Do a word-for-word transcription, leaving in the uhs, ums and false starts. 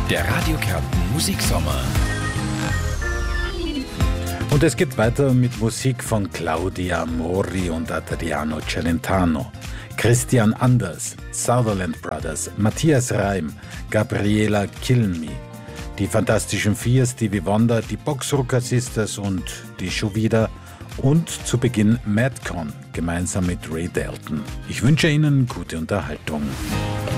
Der Radio Kärnten Musiksommer. Und es geht weiter mit Musik von Claudia Mori und Adriano Celentano, Christian Anders, Sutherland Brothers, Matthias Reim, Gabriela Kilmi, die Fantastischen Vier, Stevie Wonder, die Boxrucker Sisters und die Schuhwieder und zu Beginn Madcon gemeinsam mit Ray Dalton. Ich wünsche Ihnen gute Unterhaltung.